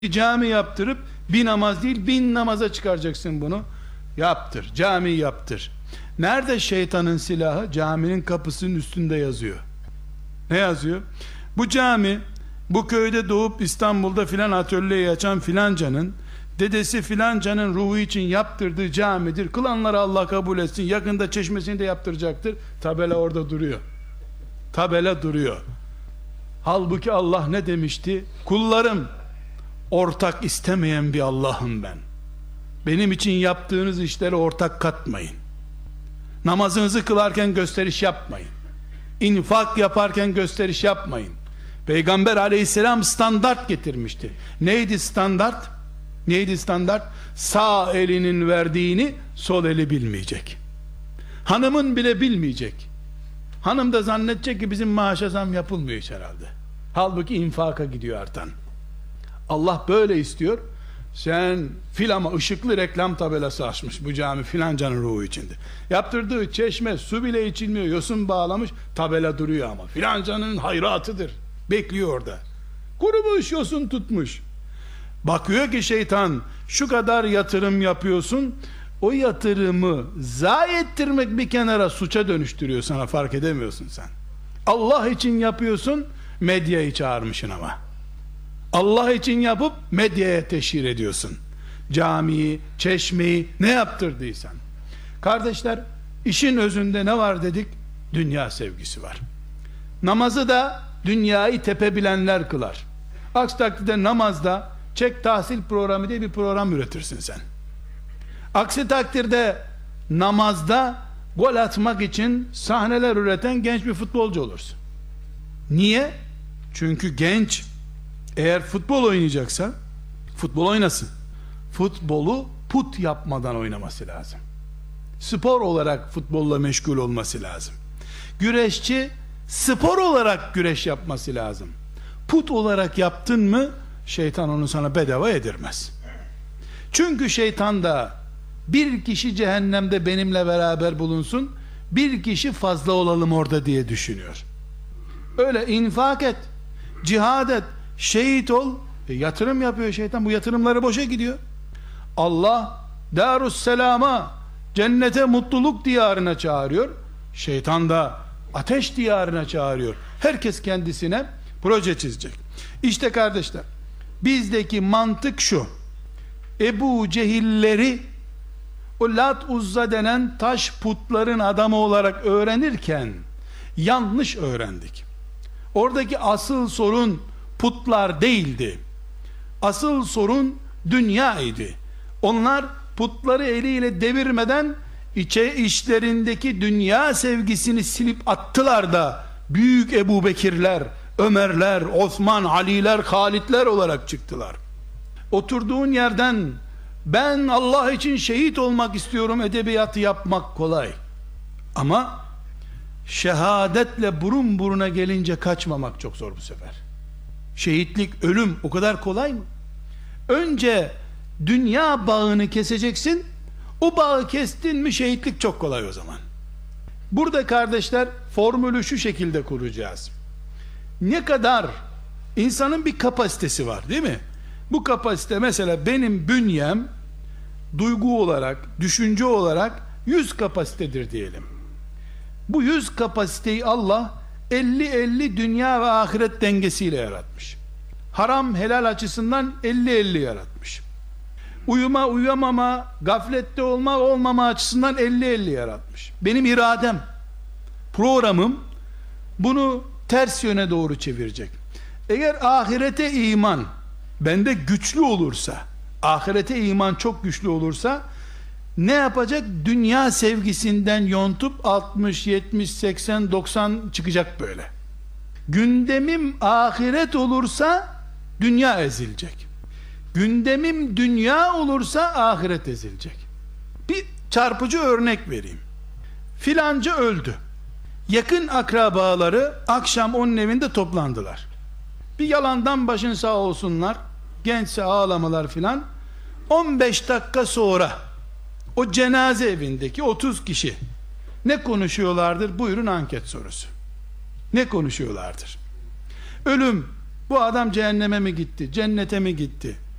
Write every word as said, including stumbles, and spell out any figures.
Cami yaptırıp bir namaz değil bin namaza çıkaracaksın bunu. Yaptır, cami yaptır. Nerede şeytanın silahı? Caminin kapısının üstünde yazıyor. Ne yazıyor? Bu cami, bu köyde doğup İstanbul'da filan atölyeyi açan filancanın dedesi filancanın ruhu için yaptırdığı camidir. Kılanları Allah kabul etsin. Yakında çeşmesini de yaptıracaktır. Tabela orada duruyor. Tabela duruyor. Halbuki Allah ne demişti? Kullarım, ortak istemeyen bir Allah'ım ben. Benim için yaptığınız işlere ortak katmayın. Namazınızı kılarken gösteriş yapmayın. İnfak yaparken gösteriş yapmayın. Peygamber aleyhisselam standart getirmişti. Neydi standart? Neydi standart? Sağ elinin verdiğini sol eli bilmeyecek. Hanımın bile bilmeyecek. Hanım da zannedecek ki bizim maaşa zam yapılmıyor hiç herhalde. Halbuki infaka gidiyor artan. Allah böyle istiyor. Sen filama ışıklı reklam tabelası açmış bu cami filancanın ruhu içinde. Yaptırdığı çeşme su bile içilmiyor, yosun bağlamış, tabela duruyor ama filancanın hayratıdır. Bekliyor orada. Kurumuş, yosun tutmuş. Bakıyor ki şeytan, şu kadar yatırım yapıyorsun, o yatırımı zayi ettirmek bir kenara suça dönüştürüyor sana, fark edemiyorsun sen. Allah için yapıyorsun, medyayı çağırmışsın ama. Allah için yapıp medyaya teşhir ediyorsun. Camiyi, çeşmeyi ne yaptırdıysan. Kardeşler, işin özünde ne var dedik? Dünya sevgisi var. Namazı da dünyayı tepebilenler kılar. Aksi takdirde namazda çek tahsil programı diye bir program üretirsin sen. Aksi takdirde namazda gol atmak için sahneler üreten genç bir futbolcu olursun. Niye? Çünkü genç eğer futbol oynayacaksa futbol oynasın. Futbolu put yapmadan oynaması lazım. Spor olarak futbolla meşgul olması lazım. Güreşçi spor olarak güreş yapması lazım. Put olarak yaptın mı şeytan onu sana bedava yedirmez. Çünkü şeytan da bir kişi cehennemde benimle beraber bulunsun, bir kişi fazla olalım orada diye düşünüyor. Öyle infak et, cihad et, şehit ol, e, yatırım yapıyor şeytan, bu yatırımları boşa gidiyor. Allah Darusselam'a, cennete, mutluluk diyarına çağırıyor. Şeytan da ateş diyarına çağırıyor. Herkes kendisine proje çizecek. İşte kardeşler, bizdeki mantık şu: Ebu Cehilleri o Lat Uzza denen taş putların adamı olarak öğrenirken yanlış öğrendik. Oradaki asıl sorun putlar değildi. Asıl sorun dünya idi. Onlar putları eliyle devirmeden içe işlerindeki dünya sevgisini silip attılar da büyük Ebu Bekirler, Ömerler, Osman, Aliler, Halitler olarak çıktılar. Oturduğun yerden ben Allah için şehit olmak istiyorum edebiyatı yapmak kolay. Ama şehadetle burun buruna gelince kaçmamak çok zor bu sefer. Şehitlik, ölüm o kadar kolay mı? Önce dünya bağını keseceksin. O bağı kestin mi şehitlik çok kolay o zaman. Burada kardeşler formülü şu şekilde kuracağız. Ne kadar insanın bir kapasitesi var değil mi? Bu kapasite mesela benim bünyem duygu olarak, düşünce olarak yüz kapasitedir diyelim. Bu yüz kapasiteyi Allah elli elli dünya ve ahiret dengesiyle yaratmış. Haram helal açısından elli elli yaratmış. Uyuma uyuyamama, gaflette olma olmama açısından elli elli yaratmış. Benim iradem, programım bunu ters yöne doğru çevirecek. Eğer ahirete iman bende güçlü olursa, ahirete iman çok güçlü olursa ne yapacak? Dünya sevgisinden yontup altmış, yetmiş, seksen, doksan çıkacak böyle. Gündemim ahiret olursa dünya ezilecek. Gündemim dünya olursa ahiret ezilecek. Bir çarpıcı örnek vereyim. Filanca öldü. Yakın akrabaları akşam onun evinde toplandılar. Bir yalandan başın sağ olsunlar, gençse ağlamalar filan. on beş dakika sonra o cenaze evindeki otuz kişi ne konuşuyorlardır? Buyurun anket sorusu. Ne konuşuyorlardır? Ölüm, bu adam cehenneme mi gitti, cennete mi gitti?